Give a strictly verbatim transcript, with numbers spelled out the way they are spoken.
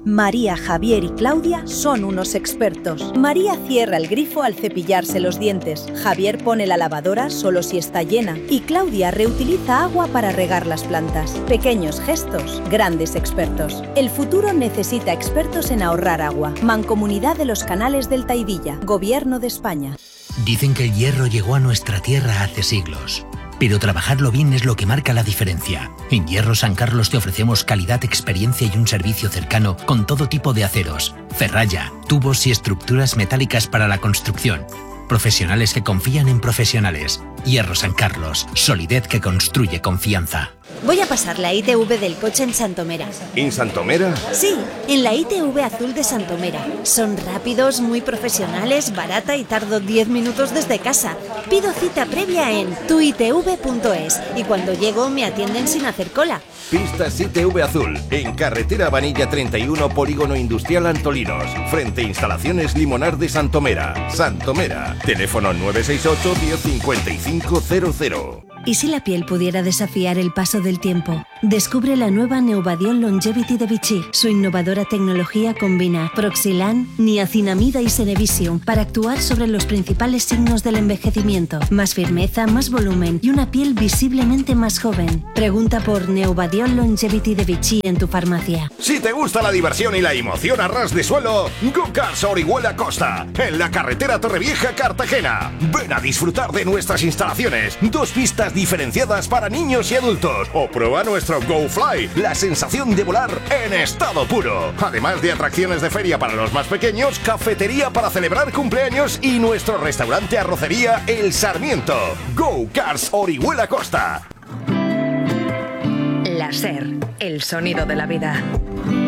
María, Javier y Claudia son unos expertos. María cierra el grifo al cepillarse los dientes. Javier pone la lavadora solo si está llena. Y Claudia reutiliza agua para regar las plantas. Pequeños gestos, grandes expertos. El futuro necesita expertos en ahorrar agua. Mancomunidad de los Canales del Taidilla. Gobierno de España. Dicen que el hierro llegó a nuestra tierra hace siglos. Pero trabajarlo bien es lo que marca la diferencia. En Hierro San Carlos te ofrecemos calidad, experiencia y un servicio cercano con todo tipo de aceros, ferralla, tubos y estructuras metálicas para la construcción. Profesionales que confían en profesionales. Hierro San Carlos, solidez que construye confianza. Voy a pasar la I T V del coche en Santomera. ¿En Santomera? Sí, en la I T V azul de Santomera. Son rápidos, muy profesionales, barata y tardo diez minutos desde casa. Pido cita previa en tu i t v punto es y cuando llego me atienden sin hacer cola. Pistas I T V Azul, en carretera Vanilla treinta y uno, Polígono Industrial Antolinos, frente a Instalaciones Limonar de Santomera. Santomera, teléfono nueve seis ocho, diez cincuenta y cinco cero cero. ¿Y si la piel pudiera desafiar el paso del tiempo? Descubre la nueva Neuvadiol Longevity de Vichy. Su innovadora tecnología combina Proxilan, niacinamida y Senevisium para actuar sobre los principales signos del envejecimiento. Más firmeza, más volumen y una piel visiblemente más joven. Pregunta por Neuvadiol Longevity de Vichy en tu farmacia. Si te gusta la diversión y la emoción a ras de suelo, Go Cars Orihuela Costa, en la carretera Torrevieja Cartagena. Ven a disfrutar de nuestras instalaciones. Dos pistas diferenciadas para niños y adultos. O prueba nuestro Go Fly, la sensación de volar en estado puro. Además de atracciones de feria para los más pequeños, cafetería para celebrar cumpleaños y nuestro restaurante arrocería El Sarmiento. Go Cars Orihuela Costa. La SER, el sonido de la vida.